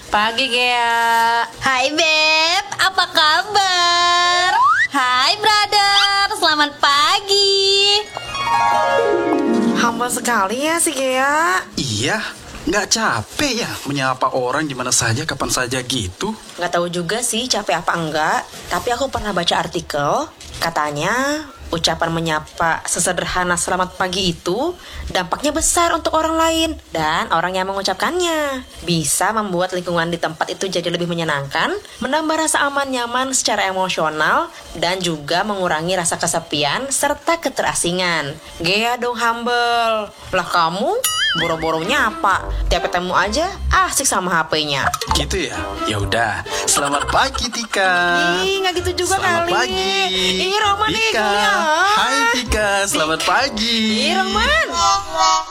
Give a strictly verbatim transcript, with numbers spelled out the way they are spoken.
Pagi, Gea. Hai Beb, apa kabar? Hai brother, selamat pagi. Humble sekali ya si Gea. Iya, nggak capek ya menyapa orang di mana saja, kapan saja gitu? Nggak tahu juga sih capek apa enggak, tapi aku pernah baca artikel, katanya ucapan menyapa sesederhana selamat pagi itu dampaknya besar untuk orang lain dan orang yang mengucapkannya. Bisa membuat lingkungan di tempat itu jadi lebih menyenangkan, menambah rasa aman nyaman secara emosional, dan juga mengurangi rasa kesepian serta keterasingan. Gea dong humble. Lah kamu boro-boro nyapa, tiap ketemu aja asik sama H P-nya. Gitu ya? Ya udah. Selamat pagi Tika. Ih, nggak gitu juga Selamat kali. pagi. Ih, Roman nih Tika. kuliah. Hai Tika, selamat pagi. Ih, Roman.